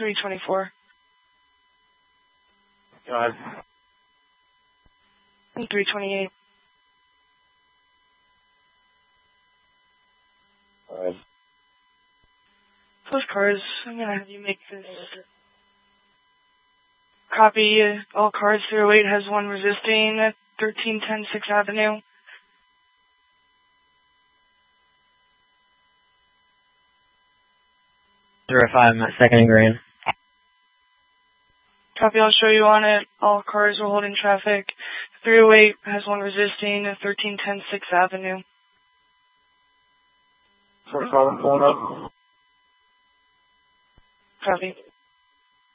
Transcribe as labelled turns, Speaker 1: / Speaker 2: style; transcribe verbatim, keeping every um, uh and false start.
Speaker 1: three twenty-four.
Speaker 2: Go ahead.
Speaker 1: three twenty-eight.
Speaker 2: Go ahead.
Speaker 1: Those cars, I'm going to have you make this. Copy, uh, all cars three oh eight has one resisting at thirteen ten sixth Avenue.
Speaker 3: zero five, I'm at second and Grand.
Speaker 1: Copy, I'll show you on it. All cars are holding traffic. three oh eight has one resisting at thirteen ten sixth Avenue.
Speaker 2: First car pulling up.
Speaker 1: Copy.